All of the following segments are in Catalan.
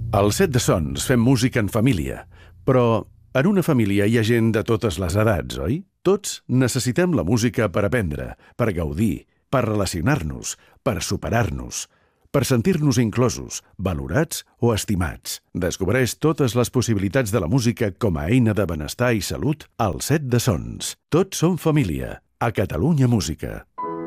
Al Set de Sons fem música en família, però en una família hi ha gent de totes les edats, oi? Tots necessitem la música per aprendre, per gaudir, per relacionar-nos, per superar-nos, per sentir-nos inclosos, valorats o estimats. Descobreix totes les possibilitats de la música com a eina de benestar i salut al Set de Sons. Tots som família, a Catalunya Música.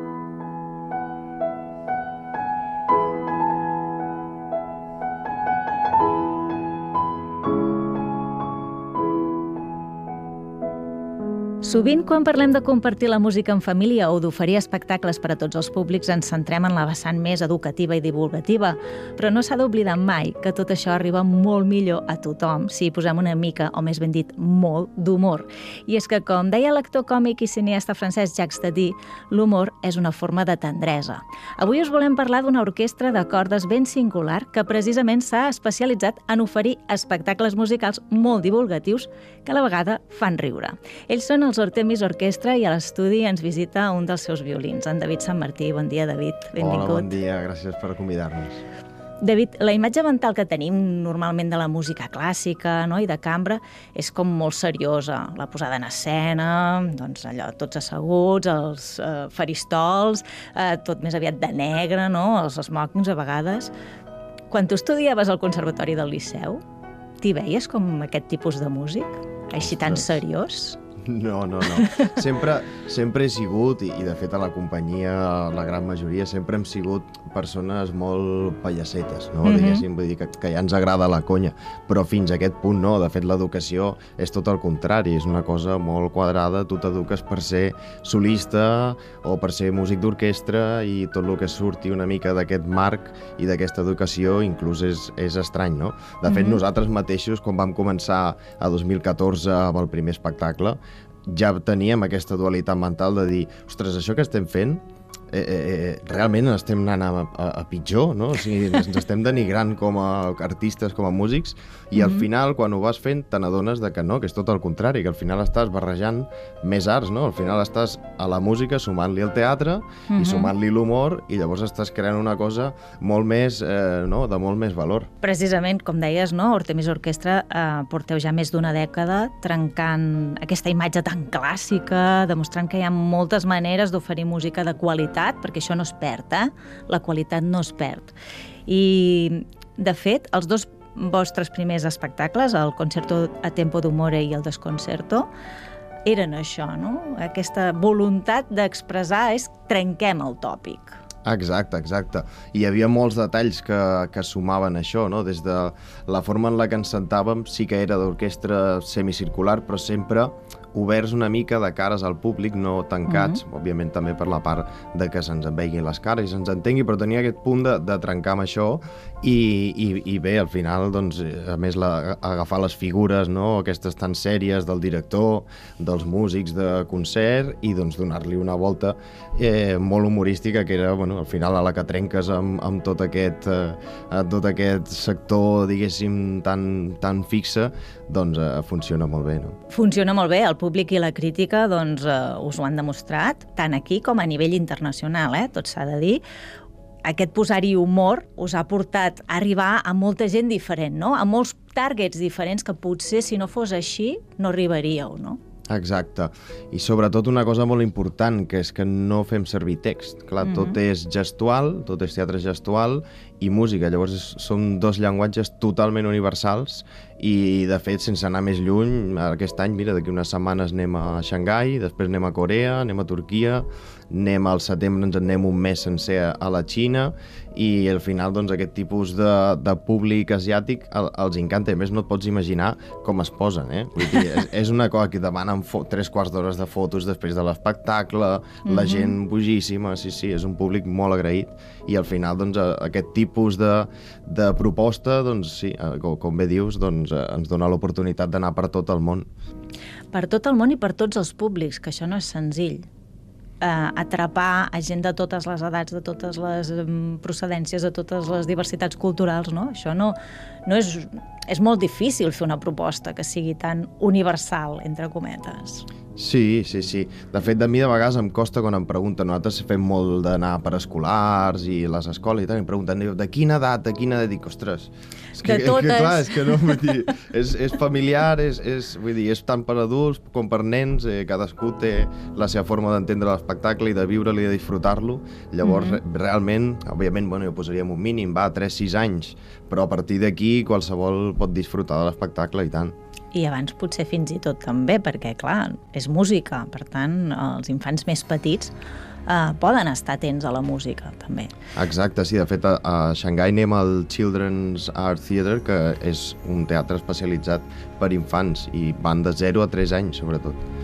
Sovint, quan parlem de compartir la música en família o d'oferir espectacles per a tots els públics, ens centrem en la vessant més educativa i divulgativa, però no s'ha d'oblidar mai que tot això arriba molt millor a tothom si hi posem una mica, o més ben dit, molt d'humor. I és que, com deia l'actor còmic i cineasta francès Jacques Tati, l'humor és una forma de tendresa. Avui us volem parlar d'una orquestra de cordes ben singular que precisament s'ha especialitzat en oferir espectacles musicals molt divulgatius que a la vegada fan riure. Ells són els Artemis Orquestra i a l'estudi ens visita un dels seus violins, en David Sant Martí. Bon dia, David. Benvingut. Hola, bon dia. Gràcies per convidar-nos. David, la imatge mental que tenim normalment de la música clàssica, no?, i de cambra és com molt seriosa. La posada en escena, doncs allò, tots asseguts, els faristols, tot més aviat de negre, no?, els smokings a vegades. Quan tu estudiaves al Conservatori del Liceu, t'hi veies com aquest tipus de músic? Així tan seriós? No. Sempre he sigut, i de fet a la companyia, la gran majoria, sempre hem sigut persones molt pallassetes, no? Diguéssim, vull dir que ja ens agrada la conya, però fins a aquest punt no. De fet, l'educació és tot el contrari, és una cosa molt quadrada. Tu t'eduques per ser solista o per ser músic d'orquestra i tot el que surti una mica d'aquest marc i d'aquesta educació inclús és estrany, no? De fet, nosaltres mateixos, quan vam començar a 2014 amb el primer espectacle, ja teníem aquesta dualitat mental de dir, ostres, això que estem fent realment estem anant a pitjor, no? O sigui, ens estem denigrant com a artistes, com a músics, i al final, quan ho vas fent, te n'adones que no, que és tot el contrari, que al final estàs barrejant més arts, no? Al final estàs a la música sumant-li el teatre i sumant-li l'humor, i llavors estàs creant una cosa molt més, no?, de molt més valor. Precisament, com deies, no?, Artemis Orquestra porteu ja més d'una dècada trencant aquesta imatge tan clàssica, demostrant que hi ha moltes maneres d'oferir música de qualitat, perquè això no es perd, la qualitat no es perd. I, de fet, els dos vostres primers espectacles, el Concerto a Tempo d'Umore i el Desconcerto, eren això, no? Aquesta voluntat d'expressar és trenquem el tòpic. Exacte. Hi havia molts detalls que sumaven això, no? Des de la forma en la que ens sentàvem, sí que era d'orquestra semicircular, però sempre oberts una mica de cares al públic, no tancats, òbviament també per la part de que se'ns en veguin les cares i se'ns entengui, però tenia aquest punt de trencar amb això i bé, al final, doncs, a més, agafar les figures, no?, aquestes tan sèries del director, dels músics de concert, i doncs donar-li una volta molt humorística, que era, bueno, al final, a la que trenques amb tot aquest sector, diguéssim, tan fixe, doncs funciona molt bé, no? Funciona molt bé, el públic i la crítica doncs, us ho han demostrat, tant aquí com a nivell internacional, tot s'ha de dir. Aquest posar-hi humor us ha portat a arribar a molta gent diferent, no?, a molts targets diferents que potser, si no fos així, no arribaríeu, no? Exacte. I sobretot una cosa molt important, que és que no fem servir text. Clar, tot és gestual, tot és teatre gestual i música. Llavors són dos llenguatges totalment universals i, de fet, sense anar més lluny, aquest any, mira, d'aquí unes setmanes anem a Xangai, després anem a Corea, anem a Turquia, anem al setembre, ens en anem un mes sencer a la Xina, i al final, doncs, aquest tipus de públic asiàtic els encanta. A més, no et pots imaginar com es posen, Vull dir, és una cosa que demanen 3 quarts d'hores de fotos després de l'espectacle, la gent bojíssima, sí, és un públic molt agraït, i al final, doncs, aquest tipus de proposta, doncs, sí, com bé dius, doncs, ens dona l'oportunitat d'anar per tot el món. Per tot el món i per tots els públics, que això no és senzill. Atrapar a gent de totes les edats, de totes les procedències, de totes les diversitats culturals, no? Això no és molt difícil fer una proposta que sigui tan universal, entre cometes. Sí. De fet, de mi de vegades em costa quan em pregunten, nosaltres fem molt d'anar per escolars i les escoles i tal, i em pregunten, de quina edat, Dic, ostres, De totes. clar, és que no, vull dir, és familiar, vull dir, és tant per adults com per nens, cadascú té la seva forma d'entendre l'espectacle i de viure'l i de disfrutar-lo. Llavors, realment, òbviament, bueno, jo posaríem un mínim, 3-6 anys, però a partir d'aquí qualsevol pot disfrutar de l'espectacle i tant. I abans potser fins i tot també, perquè, clar, és música. Per tant, els infants més petits poden estar atents a la música, també. Exacte, sí. De fet, a Xangai anem al Children's Art Theatre, que és un teatre especialitzat per infants, i van de 0 a 3 anys, sobretot.